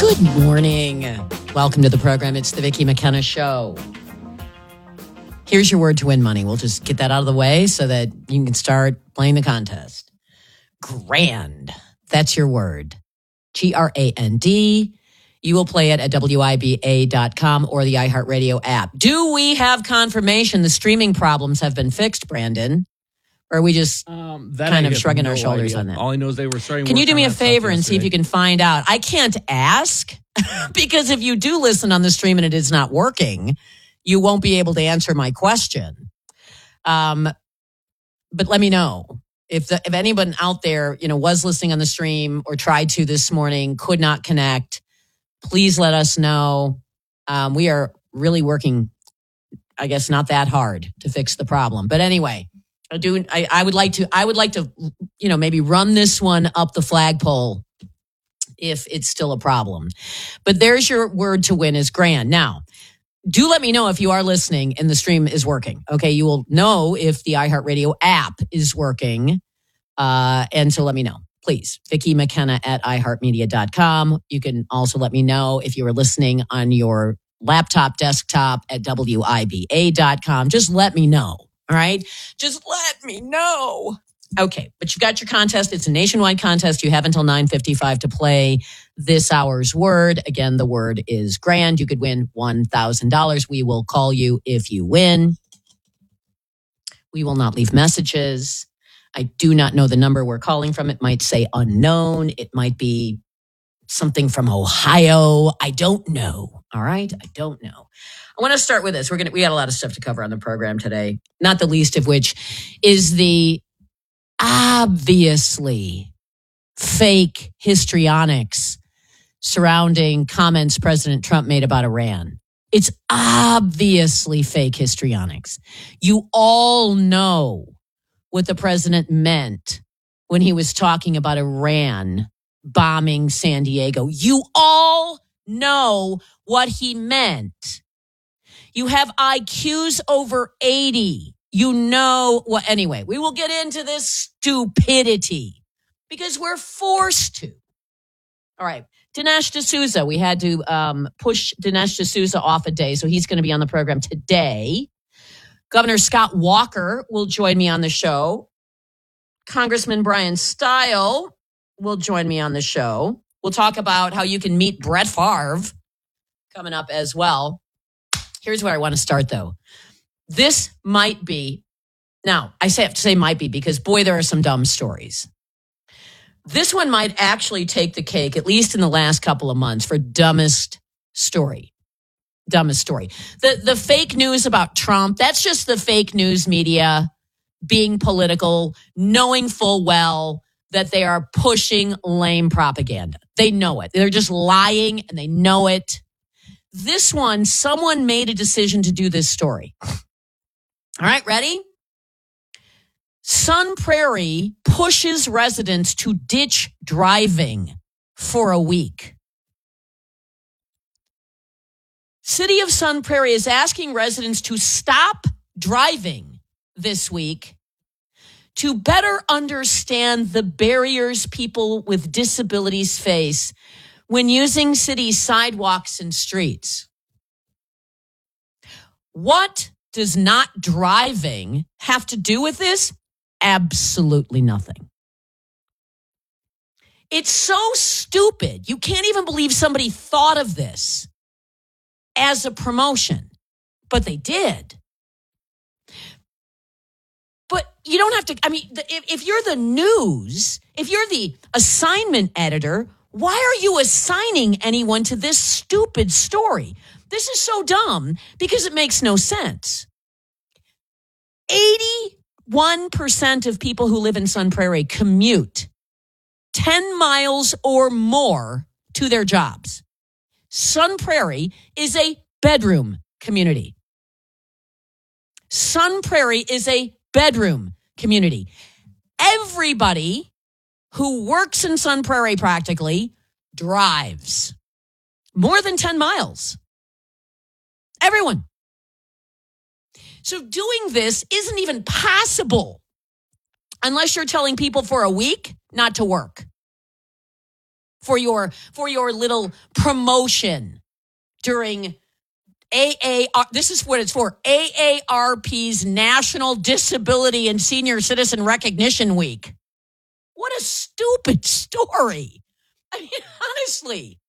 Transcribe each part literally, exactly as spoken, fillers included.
Good morning. Welcome to the program. It's the Vicki McKenna Show. Here's your word to win money. We'll just get that out of the way so that you can start playing the contest. Grand. That's your word. G R A N D. You will play it at W I B A dot com or the iHeartRadio app. Do we have confirmation the streaming problems have been fixed, Brandon? Or are we just um, kind of shrugging no our shoulders idea. on that? All I know is they were starting. Can you do me a favor and see if you can find out? I can't ask because if you do listen on the stream and it is not working, you won't be able to answer my question. Um, but let me know if the, if anyone out there, you know, was listening on the stream or tried to this morning, could not connect. Please let us know. Um, we are really working, I guess, not that hard to fix the problem. But anyway. I do. I, I would like to. I would like to, you know, maybe run this one up the flagpole if it's still a problem. But there's your word to win is grand. Now, do let me know if you are listening and the stream is working. Okay, you will know if the iHeartRadio app is working, uh, and so let me know, please. Vicki McKenna at i heart media dot com. You can also let me know if you are listening on your laptop, desktop at W I B A dot com. Just let me know. All right. Just let me know. Okay. But you've got your contest. It's a nationwide contest. You have until nine fifty-five to play this hour's word. Again, the word is grand. You could win one thousand dollars. We will call you if you win. We will not leave messages. I do not know the number we're calling from. It might say unknown. It might be something from Ohio. I don't know. All right. I don't know. I want to start with this. We're going to, we got a lot of stuff to cover on the program today, not the least of which is the obviously fake histrionics surrounding comments President Trump made about Iran. It's obviously fake histrionics. You all know what the president meant when he was talking about Iran bombing San Diego. You all know what he meant. You have I Qs over eighty. You know what? Well, anyway, we will get into this stupidity because we're forced to. All right. Dinesh D'Souza. We had to um, push Dinesh D'Souza off a day, so he's going to be on the program today. Governor Scott Walker will join me on the show. Congressman Brian Stile will join me on the show. We'll talk about how you can meet Brett Favre coming up as well. Here's where I want to start, though. This might be, now, I say, have to say might be because, boy, there are some dumb stories. This one might actually take the cake, at least in the last couple of months, for dumbest story. Dumbest story. The, the fake news about Trump, that's just the fake news media being political, knowing full well that they are pushing lame propaganda. They know it. They're just lying, and they know it. This one, someone made a decision to do this story. All right, ready? Sun Prairie pushes residents to ditch driving for a week. City of Sun Prairie is asking residents to stop driving this week to better understand the barriers people with disabilities face when using city sidewalks and streets. What does not driving have to do with this? Absolutely nothing. It's so stupid. You can't even believe somebody thought of this as a promotion, but they did. But you don't have to, I mean, if, if you're the news, if you're the assignment editor, why are you assigning anyone to this stupid story? This is so dumb because it makes no sense. eighty-one percent of people who live in Sun Prairie commute ten miles or more to their jobs. Sun Prairie is a bedroom community. Sun Prairie is a bedroom community. Everybody who works in Sun Prairie practically drives more than ten miles. Everyone. So doing this isn't even possible unless you're telling people for a week not to work. for your for your little promotion during A A R. This is what it's for. A A R P's National Disability and Senior Citizen Recognition Week. What a stupid story. I mean, honestly.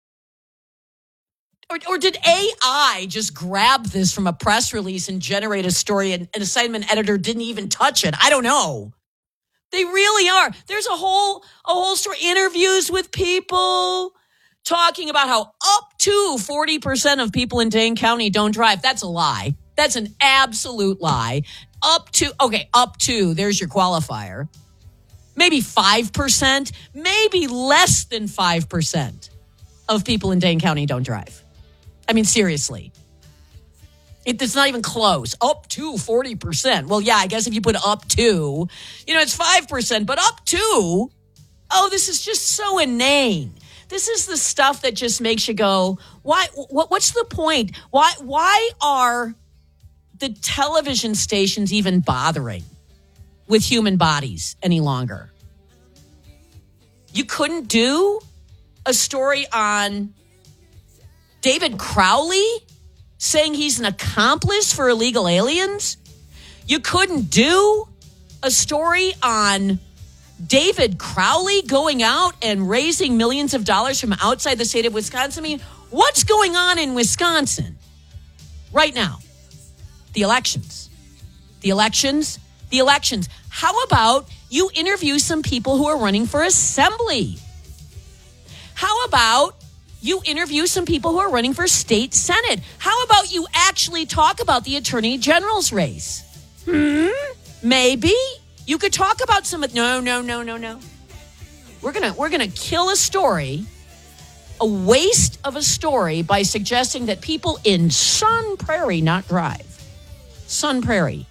Or, or did A I just grab this from a press release and generate a story and an assignment editor didn't even touch it? I don't know. They really are. There's a whole a whole story, interviews with people talking about how up to forty percent of people in Dane County don't drive. That's a lie. That's an absolute lie. Up to, okay, up to, there's your qualifier. Maybe five percent, maybe less than five percent of people in Dane County don't drive. I mean, seriously. It, it's not even close. Up to forty percent. Well, yeah, I guess if you put up to, you know, it's five percent, but up to, oh, this is just so inane. This is the stuff that just makes you go, why, what, what's the point? Why, why are the television stations even bothering with human bodies any longer? You couldn't do a story on David Crowley saying he's an accomplice for illegal aliens? You couldn't do a story on David Crowley going out and raising millions of dollars from outside the state of Wisconsin? I mean, what's going on in Wisconsin right now? The elections. The elections. The elections. How about you interview some people who are running for assembly? How about you interview some people who are running for state senate? How about you actually talk about the attorney general's race? Hmm? Maybe you could talk about some. No, no, no, no, no. We're gonna we're gonna kill a story, a waste of a story, by suggesting that people in Sun Prairie not drive. Sun Prairie.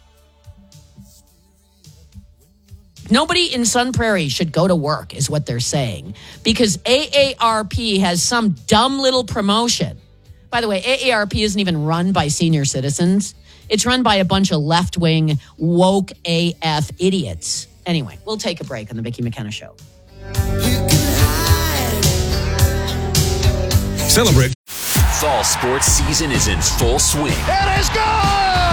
Nobody in Sun Prairie should go to work, is what they're saying, because A A R P has some dumb little promotion. By the way, A A R P isn't even run by senior citizens. It's run by a bunch of left-wing, woke A F idiots. Anyway, we'll take a break on the Vicki McKenna Show. Celebrate. Fall sports season is in full swing. It is gone!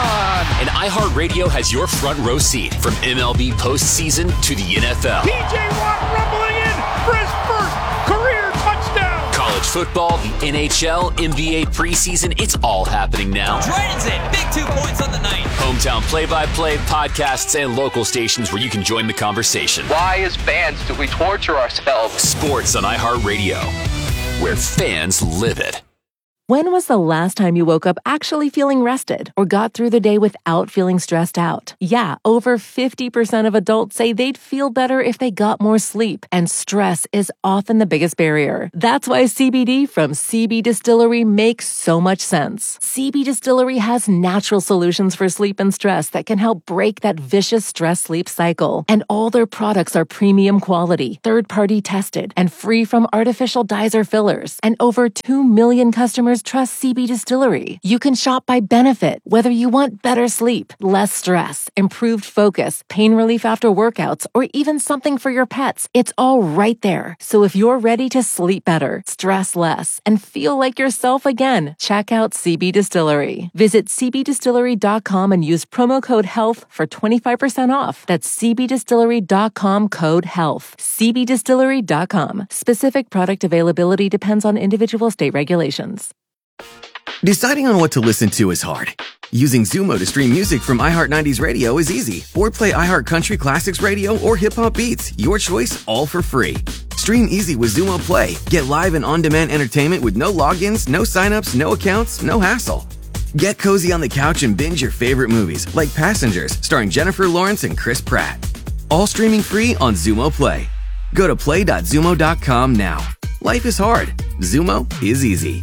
And iHeartRadio has your front row seat from M L B postseason to the N F L. P J Watt rumbling in for his first career touchdown. College football, the N H L, N B A preseason, it's all happening now. Dragons in, big two points on the night. Hometown play-by-play, podcasts, and local stations where you can join the conversation. Why, as fans, do we torture ourselves? Sports on iHeartRadio, where fans live it. When was the last time you woke up actually feeling rested or got through the day without feeling stressed out? Yeah, over fifty percent of adults say they'd feel better if they got more sleep, and stress is often the biggest barrier. That's why C B D from C B Distillery makes so much sense. C B Distillery has natural solutions for sleep and stress that can help break that vicious stress-sleep cycle. And all their products are premium quality, third-party tested, and free from artificial dyes or fillers. And over two million customers trust C B Distillery. You can shop by benefit, whether you want better sleep, less stress, improved focus, pain relief after workouts, or even something for your pets. It's all right there. So if you're ready to sleep better, stress less, and feel like yourself again, check out C B Distillery. Visit c b distillery dot com and use promo code HEALTH for twenty-five percent off. That's c b distillery dot com code HEALTH. c b distillery dot com. Specific product availability depends on individual state regulations. Deciding on what to listen to is hard. Using Zumo to stream music from iHeart nineties Radio is easy. Or play iHeart Country Classics Radio or Hip Hop Beats. Your choice, all for free. Stream easy with Zumo Play. Get live and on-demand entertainment with no logins, no signups, no accounts, no hassle. Get cozy on the couch and binge your favorite movies, like Passengers, starring Jennifer Lawrence and Chris Pratt. All streaming free on Zumo Play. Go to play dot zumo dot com now. Life is hard. Zumo is easy.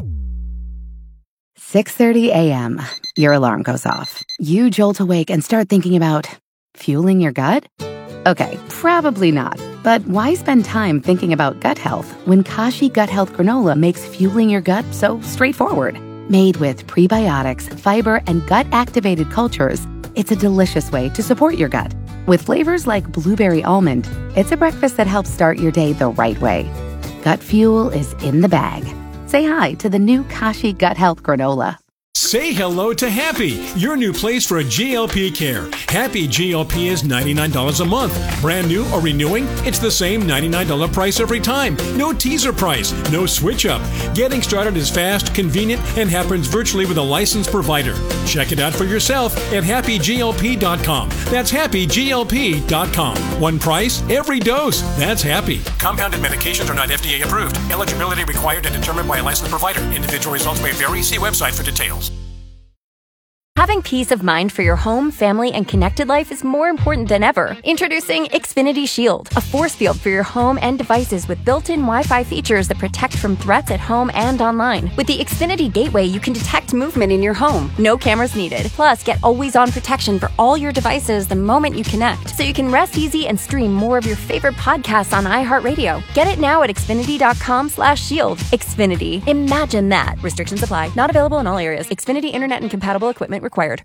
six thirty a.m. Your alarm goes off. You jolt awake and start thinking about fueling your gut? Okay, probably not. But why spend time thinking about gut health when Kashi Gut Health Granola makes fueling your gut so straightforward? Made with prebiotics, fiber, and gut-activated cultures, it's a delicious way to support your gut. With flavors like blueberry almond, it's a breakfast that helps start your day the right way. Gut fuel is in the bag. Say hi to the new Kashi Gut Health Granola. Say hello to Happy, your new place for G L P care. Happy G L P is ninety-nine dollars a month. Brand new or renewing, it's the same ninety-nine dollars price every time. No teaser price, no switch up. Getting started is fast, convenient, and happens virtually with a licensed provider. Check it out for yourself at happy G L P dot com. That's happy G L P dot com. One price, every dose. That's Happy. Compounded medications are not F D A approved. Eligibility required and determined by a licensed provider. Individual results may vary. See website for details. Having peace of mind for your home, family, and connected life is more important than ever. Introducing Xfinity Shield, a force field for your home and devices with built-in Wi-Fi features that protect from threats at home and online. With the Xfinity Gateway, you can detect movement in your home. No cameras needed. Plus, get always-on protection for all your devices the moment you connect, so you can rest easy and stream more of your favorite podcasts on iHeartRadio. Get it now at Xfinity.com slash shield. Xfinity. Imagine that. Restrictions apply. Not available in all areas. Xfinity Internet and compatible equipment required.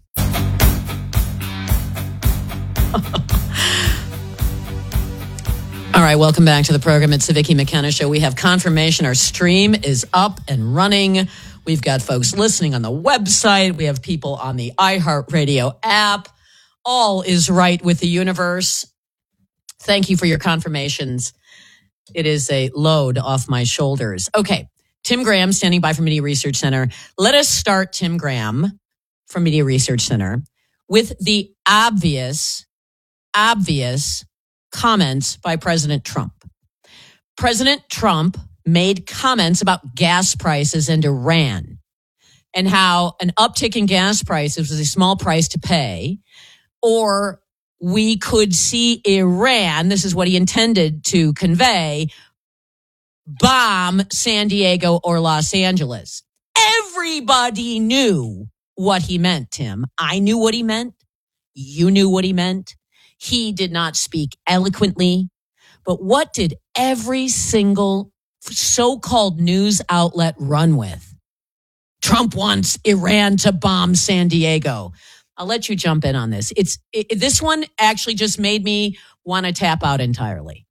All right, welcome back to the program. It's the Vicki McKenna Show. We have confirmation our stream is up and running. We've got folks listening on the website. We have people on the iHeartRadio app. All is right with the universe. Thank you for your confirmations. It is a load off my shoulders. Okay, Tim Graham standing by from Media Research Center. Let us start, Tim Graham, from Media Research Center, with the obvious, obvious comments by President Trump. President Trump made comments about gas prices and Iran and how an uptick in gas prices was a small price to pay, or we could see Iran, this is what he intended to convey, bomb San Diego or Los Angeles. Everybody knew what he meant, Tim. I knew what he meant. You knew what he meant. He did not speak eloquently. But what did every single so-called news outlet run with? Trump wants Iran to bomb San Diego. I'll let you jump in on this. It's it, this one actually just made me want to tap out entirely.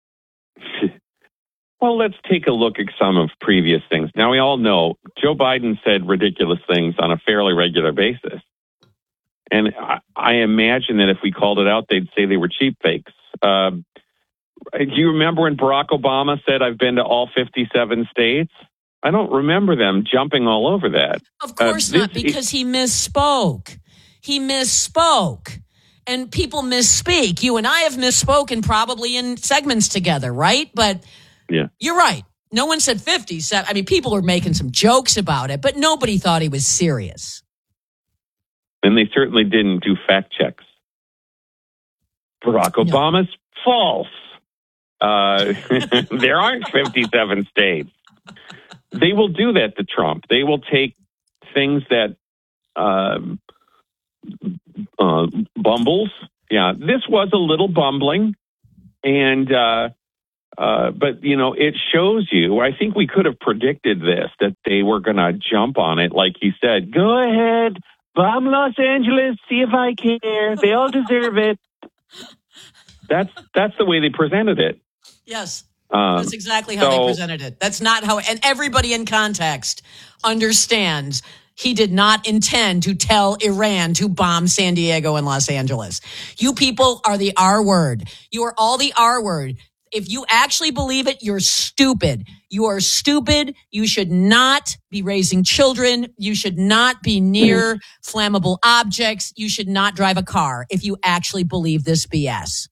Well, let's take a look at some of previous things. Now, we all know Joe Biden said ridiculous things on a fairly regular basis. And I, I imagine that if we called it out, they'd say they were cheap fakes. Uh, do you remember when Barack Obama said, I've been to all fifty-seven states? I don't remember them jumping all over that. Of course uh, not, this, because he misspoke. He misspoke. And people misspeak. You and I have misspoken probably in segments together, right? But yeah, you're right. No one said fifty-seven. I mean, people were making some jokes about it, but nobody thought he was serious. And they certainly didn't do fact checks. Barack Obama's no. false. Uh, there aren't fifty-seven states. They will do that to Trump. They will take things that uh, uh, bumbles. Yeah, this was a little bumbling. And, uh, uh, but, you know, it shows you, I think we could have predicted this, that they were going to jump on it. Like he said, go ahead, bomb Los Angeles, see if I care. They all deserve it. That's that's the way they presented it. Yes. Um, That's exactly how so, they presented it. That's not how, and everybody in context understands he did not intend to tell Iran to bomb San Diego and Los Angeles. You people are the R word. You are all the R word. If you actually believe it, you're stupid. You are stupid. You should not be raising children. You should not be near flammable objects. You should not drive a car if you actually believe this B S.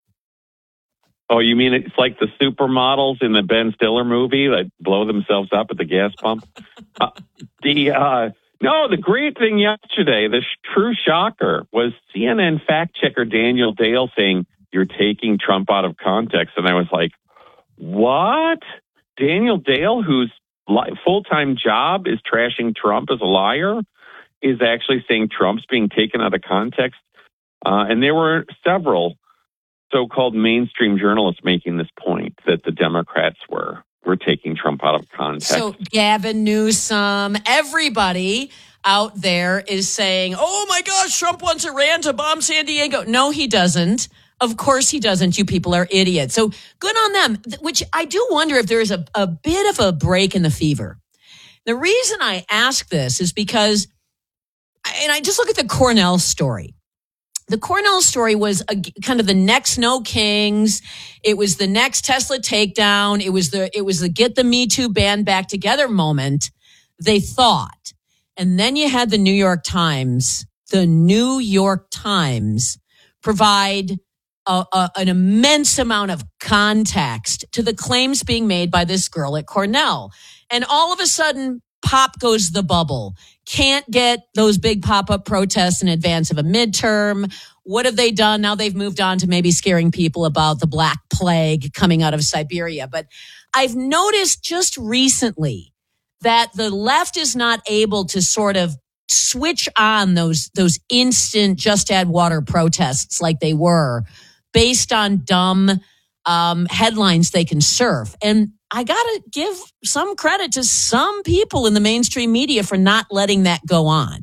Oh, you mean it's like the supermodels in the Ben Stiller movie that blow themselves up at the gas pump? uh, the uh, no, the great thing yesterday, the sh- true shocker, was C N N fact checker Daniel Dale saying you're taking Trump out of context, and I was like, what? Daniel Dale, whose li- full-time job is trashing Trump as a liar, is actually saying Trump's being taken out of context, uh, and there were several so-called mainstream journalists making this point that the Democrats were were taking Trump out of context. So Gavin Newsom, everybody out there is saying, oh my gosh, Trump wants Iran to bomb San Diego. No, he doesn't. Of course he doesn't. You people are idiots. So good on them, which I do wonder if there is a, a bit of a break in the fever. The reason I ask this is because, and I just look at the Cornell story. The Cornell story was a, kind of the next No Kings. It was the next Tesla takedown. It was the, it was the get the Me Too band back together moment, they thought. And then you had the New York Times, the New York Times provide A, a, an immense amount of context to the claims being made by this girl at Cornell. And all of a sudden, pop goes the bubble. Can't get those big pop-up protests in advance of a midterm. What have they done? Now they've moved on to maybe scaring people about the Black Plague coming out of Siberia. But I've noticed just recently that the left is not able to sort of switch on those, those instant just add water protests like they were, based on dumb um, headlines they can surf. And I got to give some credit to some people in the mainstream media for not letting that go on.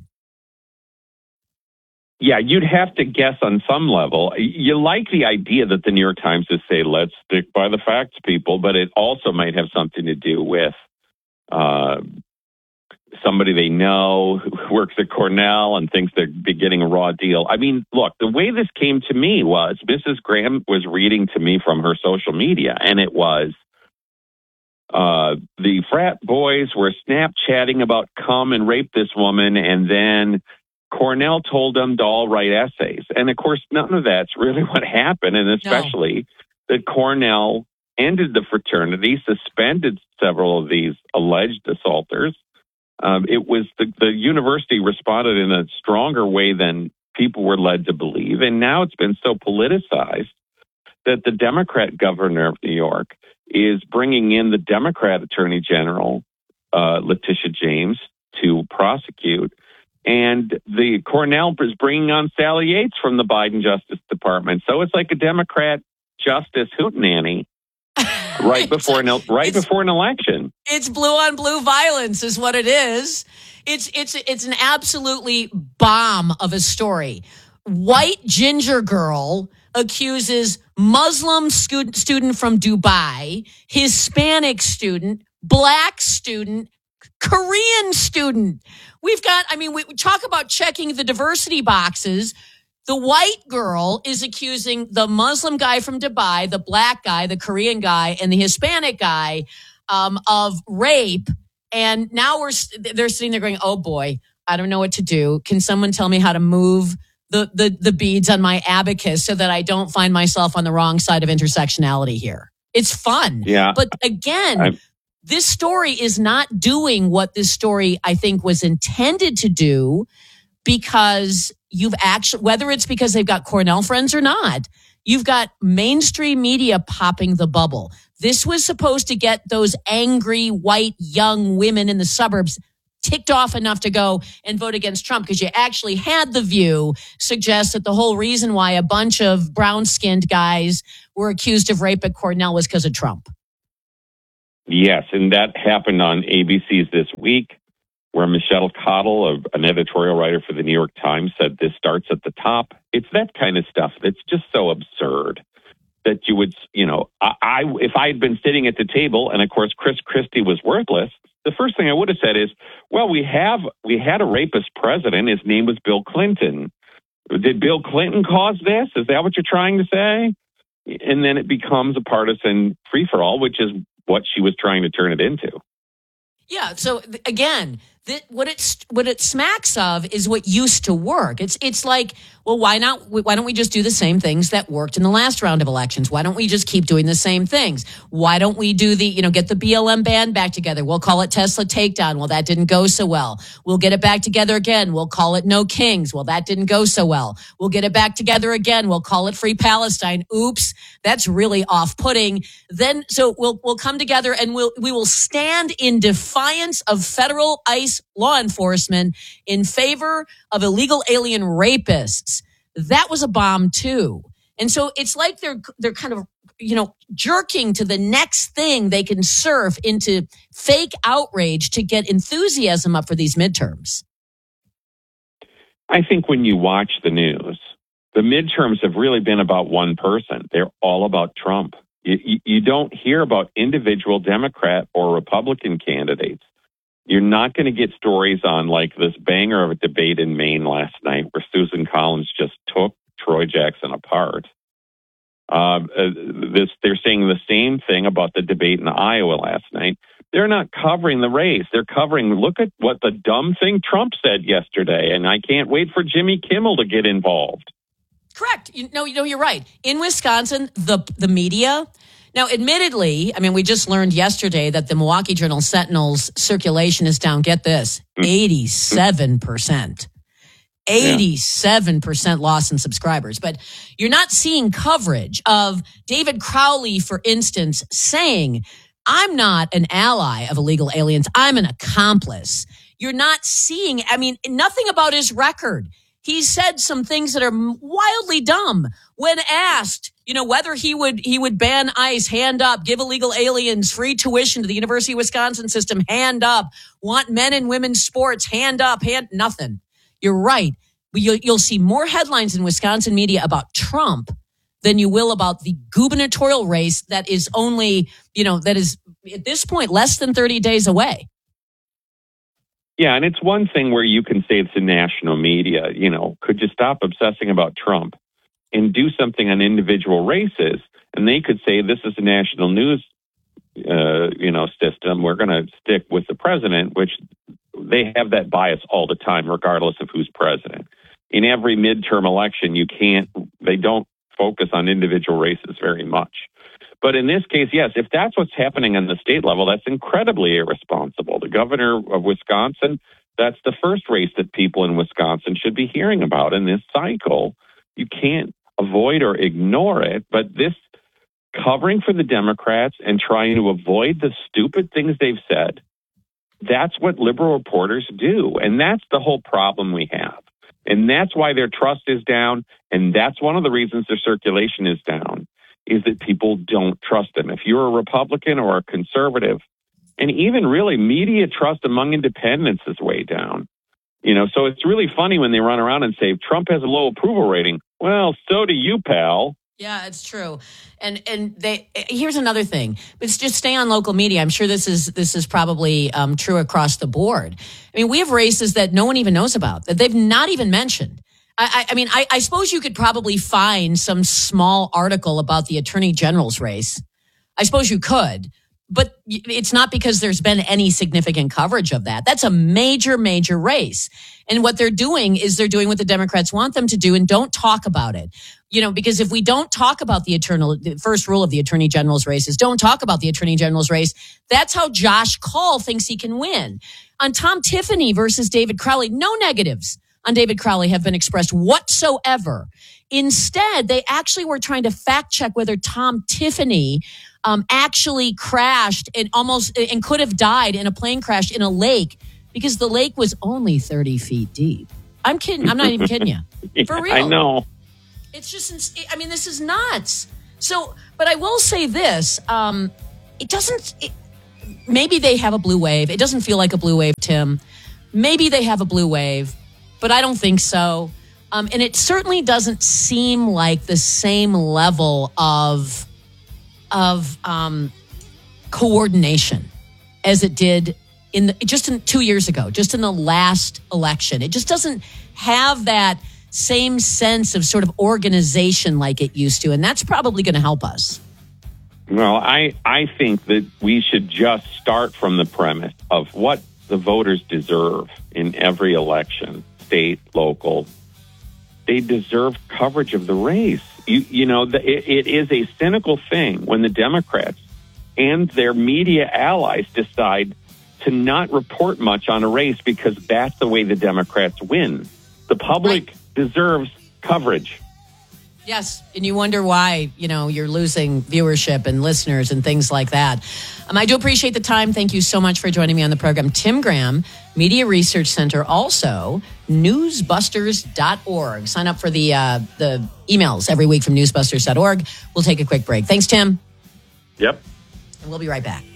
Yeah, you'd have to guess on some level. You like the idea that the New York Times is say, let's stick by the facts, people, but it also might have something to do with uh, somebody they know who works at Cornell and thinks they're getting a raw deal. I mean, look, the way this came to me was Missus Graham was reading to me from her social media, and it was uh, the frat boys were Snapchatting about come and rape this woman, and then Cornell told them to all write essays. And of course, none of that's really what happened, and especially no. that Cornell ended the fraternity, suspended several of these alleged assaulters. Um, it was the, the university responded in a stronger way than people were led to believe. And now it's been so politicized that the Democrat governor of New York is bringing in the Democrat attorney general, uh, Letitia James, to prosecute. And the Cornell is bringing on Sally Yates from the Biden Justice Department. So it's like a Democrat justice hootenanny. Right before an right it's, before an election, it's blue on blue violence, is what it is. It's it's it's an absolutely bomb of a story. White ginger girl accuses Muslim student student from Dubai, Hispanic student, Black student, Korean student. We've got. I mean, we talk about checking the diversity boxes. The white girl is accusing the Muslim guy from Dubai, the Black guy, the Korean guy, and the Hispanic guy um, of rape. And now we're they're sitting there going, "Oh boy, I don't know what to do. Can someone tell me how to move the the, the beads on my abacus so that I don't find myself on the wrong side of intersectionality here?" It's fun, yeah. But again, I'm- this story is not doing what this story I think was intended to do, because you've actually, whether it's because they've got Cornell friends or not, you've got mainstream media popping the bubble. This was supposed to get those angry white young women in the suburbs ticked off enough to go and vote against Trump, because you actually had The View suggest that the whole reason why a bunch of brown-skinned guys were accused of rape at Cornell was because of Trump. Yes, and that happened on A B C's This Week, where Michelle Cottle, an editorial writer for the New York Times, said this starts at the top. It's that kind of stuff that's just so absurd that you would, you know, I, I if I had been sitting at the table and, of course, Chris Christie was worthless, the first thing I would have said is, well, we have we had a rapist president. His name was Bill Clinton. Did Bill Clinton cause this? Is that what you're trying to say? And then it becomes a partisan free-for-all, which is what she was trying to turn it into. Yeah. So again, th- what it's what it smacks of is what used to work. It's it's like, well, why not? Why don't we just do the same things that worked in the last round of elections? Why don't we just keep doing the same things? Why don't we do the, you know, get the B L M band back together? We'll call it Tesla Takedown. Well, that didn't go so well. We'll get it back together again. We'll call it No Kings. Well, that didn't go so well. We'll get it back together again. We'll call it Free Palestine. Oops, that's really off-putting. Then, so we'll we'll come together and we'll we will stand in defiance of federal ICE law enforcement in favor of illegal alien rapists. That was a bomb too. And so it's like they're they're kind of, you know, jerking to the next thing they can surf into fake outrage to get enthusiasm up for these midterms. I think when you watch the news, the midterms have really been about one person. They're all about Trump. You, you, you don't hear about individual Democrat or Republican candidates. You're not going to get stories on like this banger of a debate in Maine last night where Susan Collins just took Troy Jackson apart. Uh, this, they're saying the same thing about the debate in Iowa last night. They're not covering the race. They're covering, look at what the dumb thing Trump said yesterday, and I can't wait for Jimmy Kimmel to get involved. Correct. You know, you know, you're right. In Wisconsin, the the media. Now, admittedly, I mean, we just learned yesterday that the Milwaukee Journal Sentinel's circulation is down. Get this, eighty-seven percent. eighty-seven percent loss in subscribers. But you're not seeing coverage of David Crowley, for instance, saying, I'm not an ally of illegal aliens. I'm an accomplice. You're not seeing, I mean, nothing about his record. He said some things that are wildly dumb when asked, you know, whether he would he would ban ICE, hand up, give illegal aliens free tuition to the University of Wisconsin system, hand up, want men and women's sports, hand up, hand nothing. You're right. You'll, you'll see more headlines in Wisconsin media about Trump than you will about the gubernatorial race that is only, you know, that is at this point less than thirty days away. Yeah, and it's one thing where you can say it's the national media. You know, could you stop obsessing about Trump and do something on individual races? And they could say, this is a national news, uh, you know, system. We're going to stick with the president, which they have that bias all the time, regardless of who's president. In every midterm election, you can't, they don't focus on individual races very much. But in this case, yes, if that's what's happening on the state level, that's incredibly irresponsible. The governor of Wisconsin, that's the first race that people in Wisconsin should be hearing about in this cycle. You can't avoid or ignore it. But this covering for the Democrats and trying to avoid the stupid things they've said, that's what liberal reporters do. And that's the whole problem we have. And that's why their trust is down. And that's one of the reasons their circulation is down, is that people don't trust them. If you're a Republican or a conservative, and even really media trust among independents is way down. You know, so it's really funny when they run around and say, Trump has a low approval rating. Well, so do you, pal. Yeah, it's true. And and they here's another thing. It's just stay on local media. I'm sure this is this is probably um, true across the board. I mean, we have races that no one even knows about, that they've not even mentioned. I, I mean, I, I suppose you could probably find some small article about the attorney general's race. I suppose you could, but it's not because there's been any significant coverage of that. That's a major, major race. And what they're doing is they're doing what the Democrats want them to do and don't talk about it. You know, because if we don't talk about the eternal, the first rule of the attorney general's race is don't talk about the attorney general's race. That's how Josh Kaul thinks he can win. On Tom Tiffany versus David Crowley, no negatives on David Crowley have been expressed whatsoever. Instead, they actually were trying to fact check whether Tom Tiffany um, actually crashed and almost and could have died in a plane crash in a lake because the lake was only thirty feet deep. I'm kidding. I'm not even kidding you. For real. I know. It's just, I mean, this is nuts. So, but I will say this. Um, it doesn't, it, maybe they have a blue wave. It doesn't feel like a blue wave, Tim. Maybe they have a blue wave. But I don't think so. Um, and it certainly doesn't seem like the same level of, of um, coordination as it did in the, just in two years ago, just in the last election. It just doesn't have that same sense of sort of organization like it used to. And that's probably going to help us. Well, I, I think that we should just start from the premise of what the voters deserve in every election. State, local, they deserve coverage of the race. You, you know, the, it, it is a cynical thing when the Democrats and their media allies decide to not report much on a race because that's the way the Democrats win. The public right. deserves coverage. Yes, and you wonder why, you know, you're losing viewership and listeners and things like that. Um, I do appreciate the time. Thank you so much for joining me on the program. Tim Graham, Media Research Center, also newsbusters dot org. Sign up for the uh, the emails every week from newsbusters dot org. We'll take a quick break. Thanks, Tim. Yep. And we'll be right back.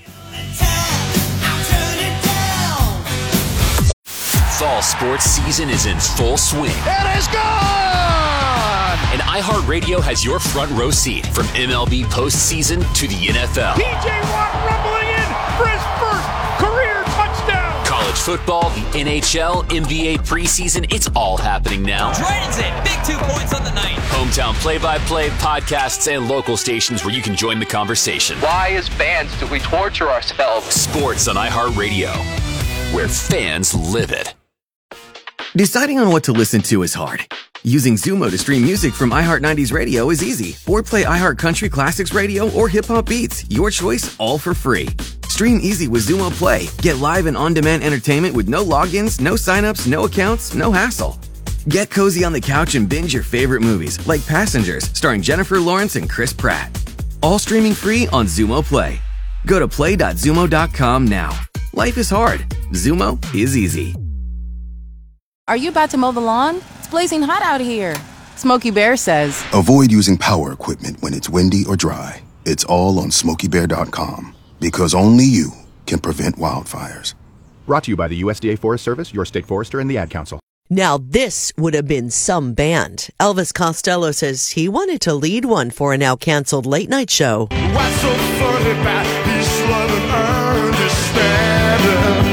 Fall sports season is in full swing. It is gone! And iHeartRadio has your front row seat from M L B postseason to the N F L. T J Watt rumbling in for his first career touchdown. College football, the N H L, N B A preseason, it's all happening now. Drayton's in. Big two points on the night. Hometown play-by-play, podcasts, and local stations where you can join the conversation. Why, as fans, do we torture ourselves? Sports on iHeartRadio, where fans live it. Deciding on what to listen to is hard. Using Zumo to stream music from iHeart nineties Radio is easy. Or play iHeart Country Classics Radio or Hip Hop Beats. Your choice, all for free. Stream easy with Zumo Play. Get live and on-demand entertainment with no logins, no signups, no accounts, no hassle. Get cozy on the couch and binge your favorite movies, like Passengers, starring Jennifer Lawrence and Chris Pratt. All streaming free on Zumo Play. Go to play dot zumo dot com now. Life is hard. Zumo is easy. Are you about to mow the lawn? It's blazing hot out here. Smokey Bear says, avoid using power equipment when it's windy or dry. It's all on smokey bear dot com, because only you can prevent wildfires. Brought to you by the U S D A Forest Service, your state forester, and the Ad Council. Now, this would have been some band. Elvis Costello says he wanted to lead one for a now canceled late night show. What's so funny about this love and understanding?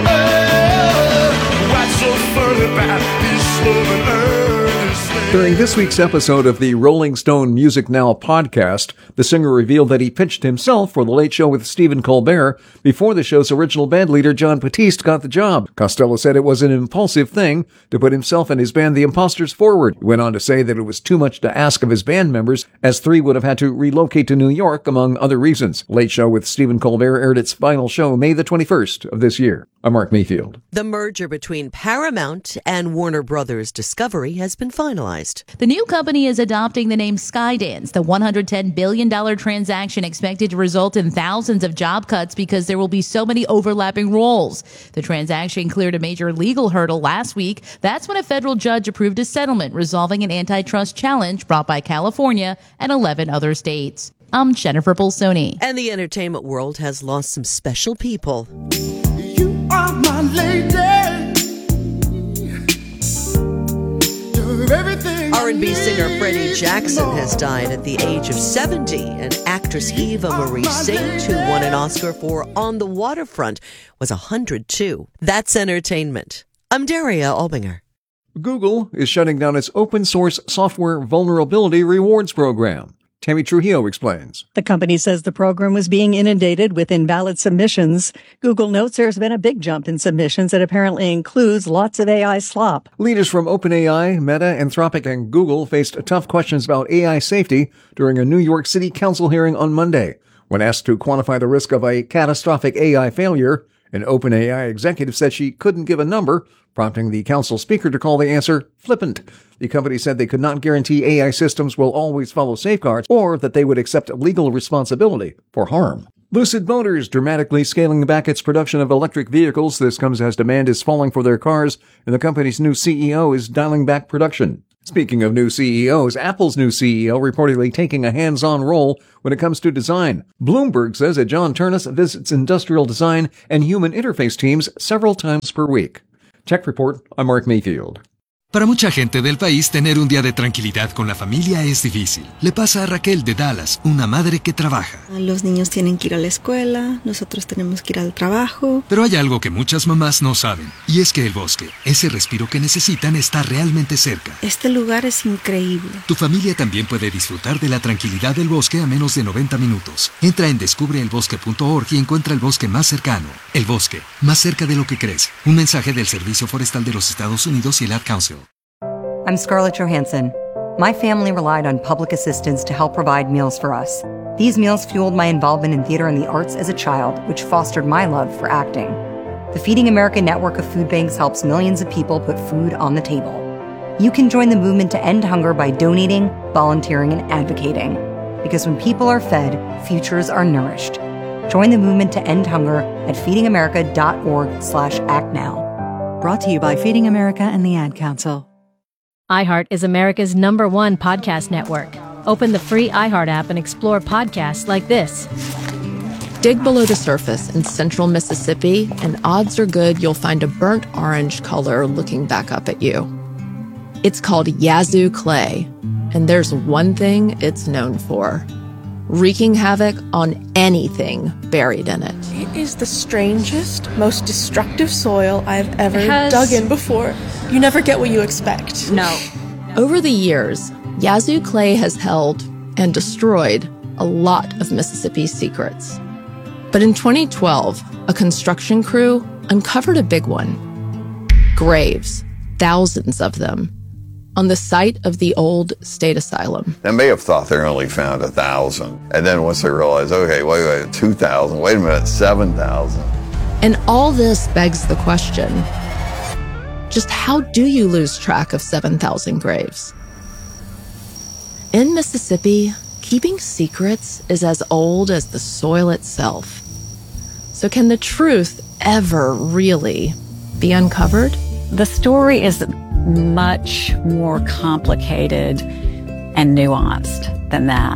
Oh, what's so funny about this love and understanding? During this week's episode of the Rolling Stone Music Now podcast, the singer revealed that he pitched himself for The Late Show with Stephen Colbert before the show's original band leader John Batiste got the job. Costello said it was an impulsive thing to put himself and his band The Imposters forward. He went on to say that it was too much to ask of his band members, as three would have had to relocate to New York, among other reasons. Late Show with Stephen Colbert aired its final show May the twenty-first of this year. I'm Mark Mayfield. The merger between Paramount and Warner Brothers Discovery has been finalized. The new company is adopting the name Skydance. The one hundred ten billion dollars transaction expected to result in thousands of job cuts because there will be so many overlapping roles. The transaction cleared a major legal hurdle last week. That's when a federal judge approved a settlement resolving an antitrust challenge brought by California and eleven other states. I'm Jennifer Bolsoni. And the entertainment world has lost some special people. You are my lady. R and B singer Freddie Jackson has died at the age of seventy, and actress Eva Marie Saint, who won an Oscar for On the Waterfront, was one hundred two. That's entertainment. I'm Daria Albinger. Google is shutting down its open source software vulnerability rewards program. Tammy Trujillo explains. The company says the program was being inundated with invalid submissions. Google notes there's been a big jump in submissions that apparently includes lots of A I slop. Leaders from OpenAI, Meta, Anthropic, and Google faced tough questions about A I safety during a New York City Council hearing on Monday. When asked to quantify the risk of a catastrophic A I failure, an OpenAI executive said she couldn't give a number, prompting the council speaker to call the answer flippant. The company said they could not guarantee A I systems will always follow safeguards or that they would accept legal responsibility for harm. Lucid Motors dramatically scaling back its production of electric vehicles. This comes as demand is falling for their cars, and the company's new C E O is dialing back production. Speaking of new C E Os, Apple's new C E O reportedly taking a hands-on role when it comes to design. Bloomberg says that John Ternus visits industrial design and human interface teams several times per week. Tech Report, I'm Mark Mayfield. Para mucha gente del país, tener un día de tranquilidad con la familia es difícil. Le pasa a Raquel de Dallas, una madre que trabaja. Los niños tienen que ir a la escuela, nosotros tenemos que ir al trabajo. Pero hay algo que muchas mamás no saben, y es que el bosque, ese respiro que necesitan, está realmente cerca. Este lugar es increíble. Tu familia también puede disfrutar de la tranquilidad del bosque a menos de noventa minutos. Entra en descubre el bosque punto org y encuentra el bosque más cercano. El bosque, más cerca de lo que crees. Un mensaje del Servicio Forestal de los Estados Unidos y el Ad Council. I'm Scarlett Johansson. My family relied on public assistance to help provide meals for us. These meals fueled my involvement in theater and the arts as a child, which fostered my love for acting. The Feeding America network of food banks helps millions of people put food on the table. You can join the movement to end hunger by donating, volunteering, and advocating. Because when people are fed, futures are nourished. Join the movement to end hunger at feeding america dot org slash act now. Brought to you by Feeding America and the Ad Council. iHeart is America's number one podcast network. Open the free iHeart app and explore podcasts like this. Dig below the surface in central Mississippi, and odds are good you'll find a burnt orange color looking back up at you. It's called Yazoo clay, And there's one thing it's known for: wreaking havoc on anything buried in it. It is the strangest, most destructive soil I've ever Has... dug in before. You never get what you expect. No. Over the years, Yazoo Clay has held and destroyed a lot of Mississippi's secrets. But in twenty twelve, a construction crew uncovered a big one. Graves, thousands of them, on the site of the old state asylum. They may have thought they only found a thousand. And then once they realized, okay, wait, wait, two thousand, wait a minute, seven thousand. And all this begs the question, just how do you lose track of seven thousand graves? In Mississippi, keeping secrets is as old as the soil itself. So can the truth ever really be uncovered? The story is much more complicated and nuanced than that.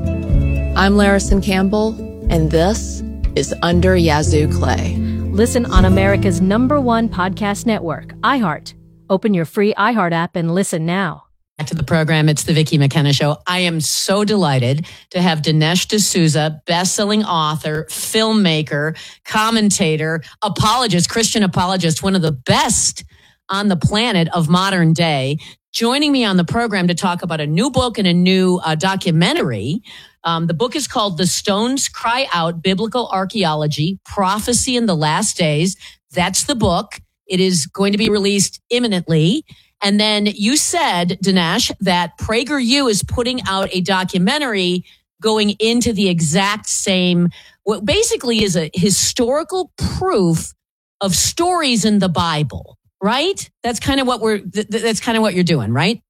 I'm Larison Campbell, and this is Under Yazoo Clay. Listen on America's number one podcast network, iHeart. Open your free iHeart app and listen now. Back to the program. It's the Vicki McKenna Show. I am so delighted to have Dinesh D'Souza, best-selling author, filmmaker, commentator, apologist, Christian apologist, one of the best on the planet of modern day, joining me on the program to talk about a new book and a new uh, documentary. Um, the book is called The Stones Cry Out, Biblical Archaeology, Prophecy in the Last Days. That's the book. It is going to be released imminently. And then you said, Dinesh, that PragerU is putting out a documentary going into the exact same, what basically is a historical proof of stories in the Bible. Right? That's kind of what we're, th- that's kind of what you're doing, right?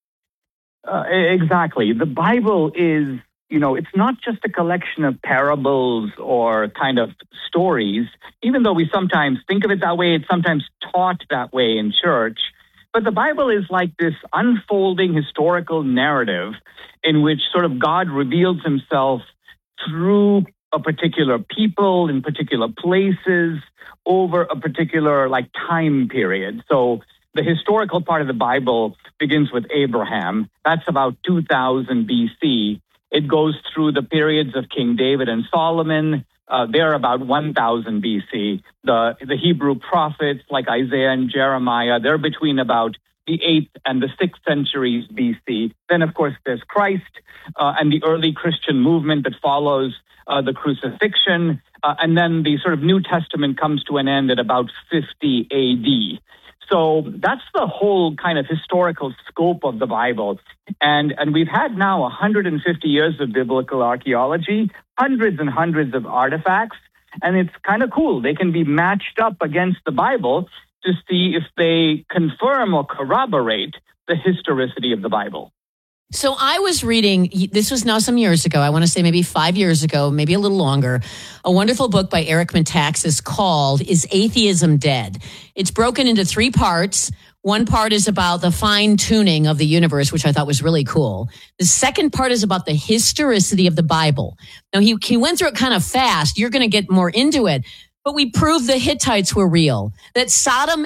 Uh, exactly. The Bible is, you know, it's not just a collection of parables or kind of stories, even though we sometimes think of it that way. It's sometimes taught that way in church. But the Bible is like this unfolding historical narrative in which sort of God reveals himself through a particular people in particular places over a particular like time period. So the historical part of the Bible begins with Abraham. That's about two thousand B C. It goes through the periods of King David and Solomon. Uh, they're about one thousand B C. The, the Hebrew prophets like Isaiah and Jeremiah, they're between about the eighth and the sixth centuries B C. Then, of course, there's Christ uh, and the early Christian movement that follows uh, the crucifixion. Uh, and then the sort of New Testament comes to an end at about fifty A D. So that's the whole kind of historical scope of the Bible. And, and we've had now one hundred fifty years of biblical archaeology, hundreds and hundreds of artifacts. And it's kind of cool. They can be matched up against the Bible to see if they confirm or corroborate the historicity of the Bible. So I was reading, this was now some years ago, I want to say maybe five years ago, maybe a little longer, a wonderful book by Eric Metaxas called Is Atheism Dead? It's broken into three parts. One part is about the fine tuning of the universe, which I thought was really cool. The second part is about the historicity of the Bible. Now, he, he went through it kind of fast. You're going to get more into it. But we proved the Hittites were real, that Sodom